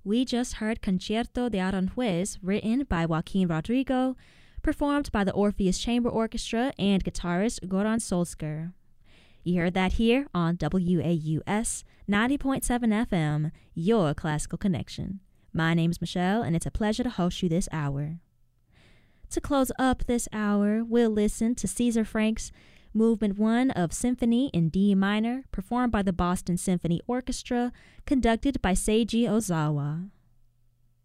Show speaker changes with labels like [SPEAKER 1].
[SPEAKER 1] We just heard Concierto de Aranjuez, written by Joaquin Rodrigo, performed by the Orpheus Chamber Orchestra and guitarist Goran Solskjaer. You heard that here on WAUS 90.7 FM, your classical connection. My name's Michelle, and it's a pleasure to host you this hour. To close up this hour, we'll listen to Cesar Frank's Movement 1 of Symphony in D minor, performed by the Boston Symphony Orchestra, conducted by Seiji Ozawa.